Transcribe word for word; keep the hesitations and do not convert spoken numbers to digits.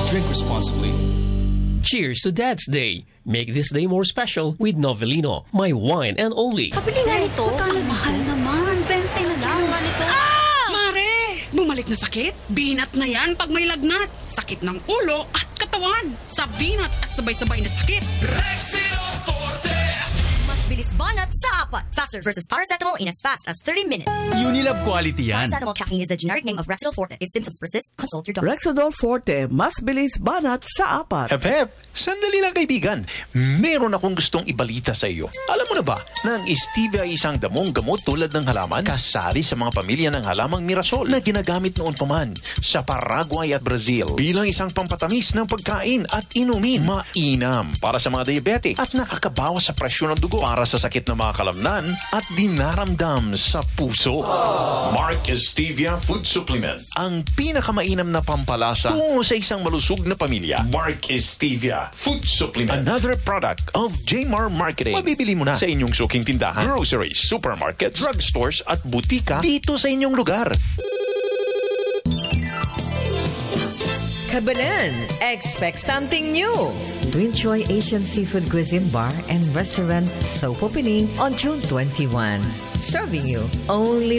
Drink responsibly. Cheers to Dad's Day. Make this day more special with Novelino, my wine and only. Pabili nga nito. Ang mahal naman. twenty na lang. Ano nga nito? Ah! Mare! Bumalik na sakit? Binat na yan pag may lagnat. Sakit ng ulo at katawan. Sa binat at sabay-sabay na sakit. Rexidol Forte! Mas bilis banat sa apat. Faster versus paracetamol in as fast as thirty minutes. Unilab quality yan. Paracetamol caffeine is the generic name of Rexidol Forte. If symptoms persist, consult your doctor. Rexidol Forte, mas bilis banat sa apat. Hep, hep. Sandali lang kaibigan. Meron akong gustong ibalita sa iyo. Alam mo na ba na ang stevia ay isang damong gamot tulad ng halaman kasali sa mga pamilya ng halamang mirasol na ginagamit noon pa man sa Paraguay at Brazil bilang isang pampatamis ng pagkain at inumin. Mainam para sa mga diabetic at nakakabawas sa presyon ng dugo para sa sakit ng mga kalamnan at dinaramdam sa puso. Mark Stevia Food Supplement. Ang pinakamainam na pampalasa tungo sa isang malusog na pamilya. Mark Stevia Food Supplement. Another product of J M A R Marketing. Mabibili mo na sa inyong suking tindahan, groceries, supermarkets, drugstores at butika dito sa inyong lugar. Kabalan, expect something new. Twin Choy Asian Seafood Cuisine Bar and Restaurant, so opening on June twenty-first. Serving you only